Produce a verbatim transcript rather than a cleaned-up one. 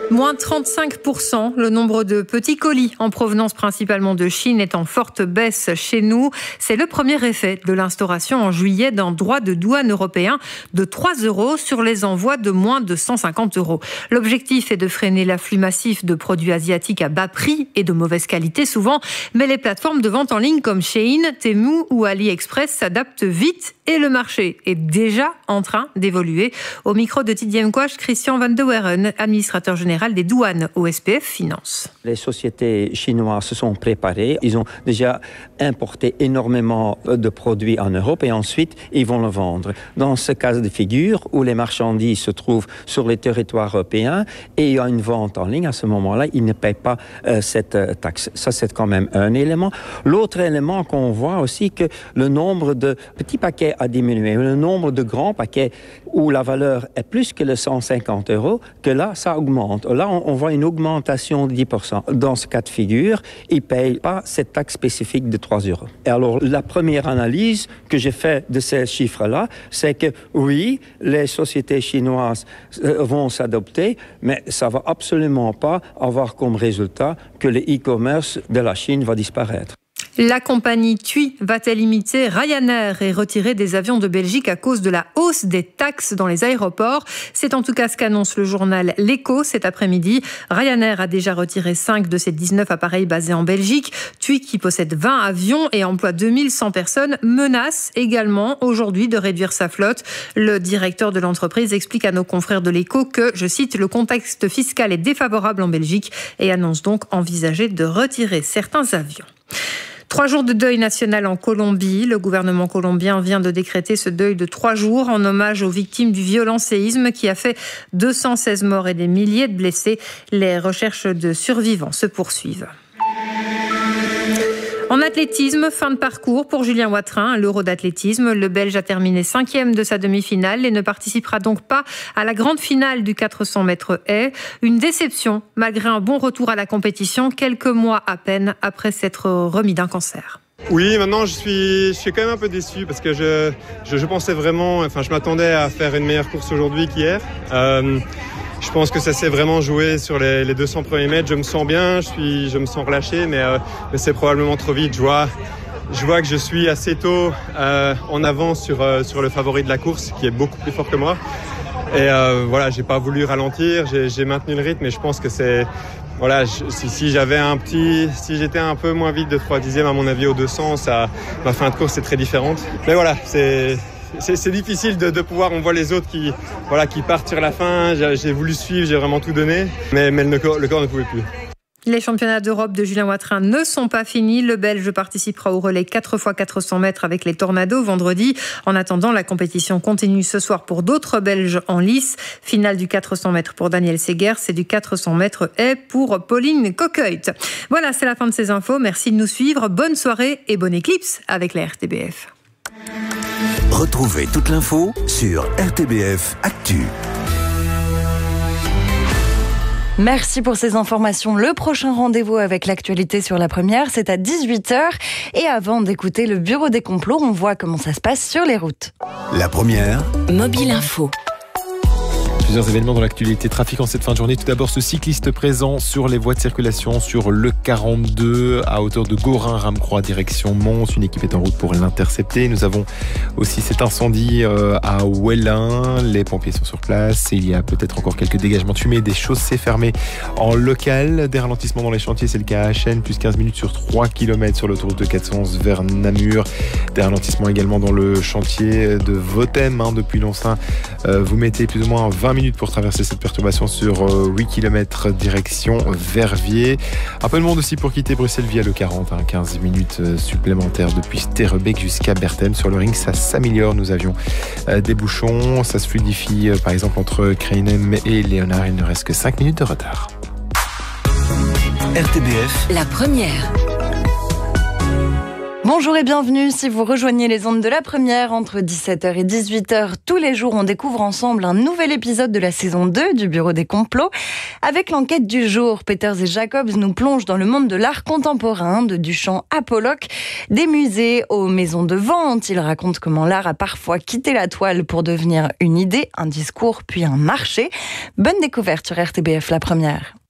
Moins trente-cinq pour cent, le nombre de petits colis en provenance principalement de Chine est en forte baisse chez nous. C'est le premier effet de l'instauration en juillet d'un droit de douane européen de trois euros sur les envois de moins de cent cinquante euros. L'objectif est de freiner l'afflux massif de produits asiatiques à bas prix et de mauvaise qualité souvent, mais les plateformes de vente en ligne comme Shein, Temu ou AliExpress s'adaptent vite et le marché est déjà en train d'évoluer. Au micro de Tidiem Quach, Christian Van de Weren, administrateur général des douanes au S P F Finance. Les sociétés chinoises se sont préparées. Ils ont déjà importé énormément de produits en Europe et ensuite ils vont le vendre. Dans ce cas de figure où les marchandises se trouvent sur les territoires européens et il y a une vente en ligne, à ce moment-là, ils ne payent pas euh, cette euh, taxe. Ça, c'est quand même un élément. L'autre élément qu'on voit aussi, que le nombre de petits paquets a diminué. Le nombre de grands paquets où la valeur est plus que les cent cinquante euros, que là, ça augmente. Là, on, on voit une augmentation de dix pour cent. Dans ce cas de figure, ils ne payent pas cette taxe spécifique de trois euros. Et alors, la première analyse que j'ai faite de ces chiffres-là, c'est que oui, les sociétés chinoises vont s'adopter, mais ça ne va absolument pas avoir comme résultat que le e-commerce de la Chine va disparaître. La compagnie TUI va-t-elle imiter Ryanair et retirer des avions de Belgique à cause de la hausse des taxes dans les aéroports? C'est en tout cas ce qu'annonce le journal L'Echo cet après-midi. Ryanair a déjà retiré cinq de ses dix-neuf appareils basés en Belgique. TUI, qui possède vingt avions et emploie deux mille cent personnes, menace également aujourd'hui de réduire sa flotte. Le directeur de l'entreprise explique à nos confrères de L'Echo que, je cite, le contexte fiscal est défavorable en Belgique et annonce donc envisager de retirer certains avions. Trois jours de deuil national en Colombie. Le gouvernement colombien vient de décréter ce deuil de trois jours en hommage aux victimes du violent séisme qui a fait deux cent seize morts et des milliers de blessés. Les recherches de survivants se poursuivent. En athlétisme, fin de parcours pour Julien Watrin à l'Euro d'athlétisme. Le Belge a terminé cinquième de sa demi-finale et ne participera donc pas à la grande finale du quatre cents mètres haies. Une déception malgré un bon retour à la compétition quelques mois à peine après s'être remis d'un cancer. Oui, maintenant je suis, je suis quand même un peu déçu parce que je, je, je pensais vraiment, enfin je m'attendais à faire une meilleure course aujourd'hui qu'hier. Euh, Je pense que ça s'est vraiment joué sur les, les deux cents premiers mètres. Je me sens bien, je, suis, je me sens relâché, mais, euh, mais c'est probablement trop vite. Je vois, je vois que je suis assez tôt euh, en avance sur, euh, sur le favori de la course, qui est beaucoup plus fort que moi. Et euh, voilà, j'ai pas voulu ralentir, j'ai, j'ai maintenu le rythme, et je pense que c'est... Voilà, je, si, si j'avais un petit, si j'étais un peu moins vite de trois dixièmes, à mon avis, au deux cents, ça, ma fin de course est très différente. Mais voilà, c'est... C'est, c'est difficile de, de pouvoir, on voit les autres qui, voilà, qui partent sur la fin. J'ai, j'ai voulu suivre, j'ai vraiment tout donné, mais, mais le, corps, le corps ne pouvait plus. Les championnats d'Europe de Julien Watrin ne sont pas finis. Le Belge participera au relais quatre fois quatre cents mètres avec les Tornados vendredi. En attendant, la compétition continue ce soir pour d'autres Belges en lice. Finale du quatre cents mètres pour Daniel Segers et du quatre cents mètres haies pour Pauline Coqueuille. Voilà, c'est la fin de ces infos. Merci de nous suivre. Bonne soirée et bonne éclipse avec la R T B F. Retrouvez toute l'info sur R T B F Actu. Merci pour ces informations. Le prochain rendez-vous avec l'actualité sur La Première, c'est à dix-huit heures. Et avant d'écouter le Bureau des complots, on voit comment ça se passe sur les routes. La Première. Mobile Info. Plusieurs événements dans l'actualité trafic en cette fin de journée. Tout d'abord, ce cycliste présent sur les voies de circulation sur le quarante-deux à hauteur de Gorin-Ramecroix, direction Mons. Une équipe est en route pour l'intercepter. Nous avons aussi cet incendie à Ouellin. Les pompiers sont sur place et il y a peut-être encore quelques dégagements de fumée, des chaussées fermées en local. Des ralentissements dans les chantiers, c'est le cas à Chêne, plus quinze minutes sur trois kilomètres sur l'autoroute de quatre cent onze vers Namur. Des ralentissements également dans le chantier de Votem, hein, depuis Loncin. Euh, vous mettez plus ou moins vingt minutes pour traverser cette perturbation sur huit kilomètres direction Verviers. Un peu de monde aussi pour quitter Bruxelles via le quarante, hein, quinze minutes supplémentaires depuis Sterrebeek jusqu'à Berthème. Sur le ring, ça s'améliore. Nous avions euh, des bouchons, ça se fluidifie euh, par exemple entre Kreinem et Léonard. Il ne reste que cinq minutes de retard. R T B F. La Première. Bonjour et bienvenue. Si vous rejoignez les ondes de la première entre dix-sept heures et dix-huit heures, tous les jours, on découvre ensemble un nouvel épisode de la saison deux du Bureau des complots. Avec l'enquête du jour, Peters et Jacobs nous plongent dans le monde de l'art contemporain, de Duchamp à Pollock, des musées aux maisons de vente. Ils racontent comment l'art a parfois quitté la toile pour devenir une idée, un discours, puis un marché. Bonne découverte sur R T B F, la première.